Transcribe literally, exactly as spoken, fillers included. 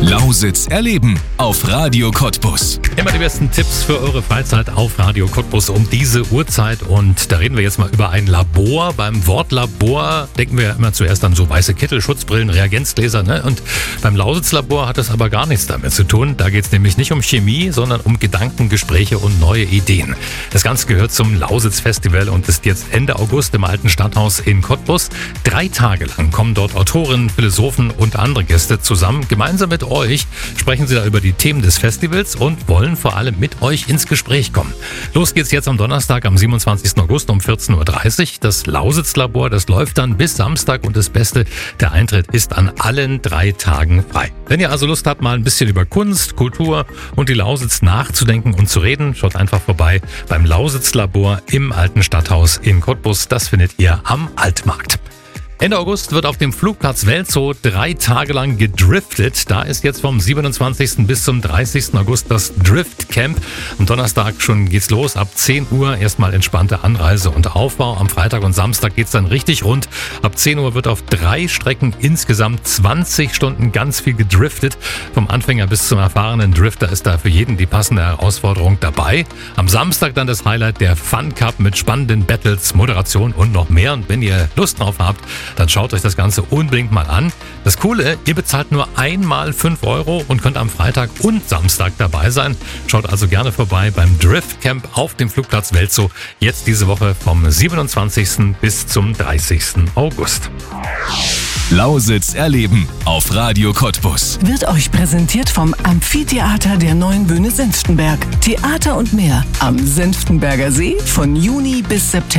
Lausitz erleben auf Radio Cottbus. Immer die besten Tipps für eure Freizeit auf Radio Cottbus um diese Uhrzeit. Und da reden wir jetzt mal über ein Labor. Beim Wort Labor denken wir ja immer zuerst an so weiße Kittel, Schutzbrillen, Reagenzgläser. Ne? Und beim Lausitz-Labor hat das aber gar nichts damit zu tun. Da geht es nämlich nicht um Chemie, sondern um Gedanken, Gespräche und neue Ideen. Das Ganze gehört zum Lausitz-Festival und ist jetzt Ende August im Alten Stadthaus in Cottbus. Drei Tage lang kommen dort Autoren, Philosophen und andere Gäste zusammen. Gemeinsam mit euch sprechen sie da über die Themen des Festivals und wollen vor allem mit euch ins Gespräch kommen. Los geht's jetzt am Donnerstag, am siebenundzwanzigsten August um vierzehn Uhr dreißig. Das Lausitz-Labor, das läuft dann bis Samstag und das Beste, der Eintritt ist an allen drei Tagen frei. Wenn ihr also Lust habt, mal ein bisschen über Kunst, Kultur und die Lausitz nachzudenken und zu reden, schaut einfach vorbei beim Lausitz-Labor im Alten Stadthaus in Cottbus. Das findet ihr am Altmarkt. Ende August wird auf dem Flugplatz Welzow drei Tage lang gedriftet. Da ist jetzt vom siebenundzwanzigsten bis zum dreißigsten August das Drift Camp. Am Donnerstag schon geht's los. Ab zehn Uhr erstmal entspannte Anreise und Aufbau. Am Freitag und Samstag geht's dann richtig rund. Ab zehn Uhr wird auf drei Strecken insgesamt zwanzig Stunden ganz viel gedriftet. Vom Anfänger bis zum erfahrenen Drifter ist da für jeden die passende Herausforderung dabei. Am Samstag dann das Highlight, der Fun Cup mit spannenden Battles, Moderation und noch mehr. Und wenn ihr Lust drauf habt, dann schaut euch das Ganze unbedingt mal an. Das Coole, ihr bezahlt nur einmal fünf Euro und könnt am Freitag und Samstag dabei sein. Schaut also gerne vorbei beim Drift Camp auf dem Flugplatz Welzow. Jetzt diese Woche vom siebenundzwanzigsten bis zum dreißigsten August. Lausitz erleben auf Radio Cottbus. Wird euch präsentiert vom Amphitheater der Neuen Bühne Senftenberg. Theater und mehr am Senftenberger See von Juni bis September.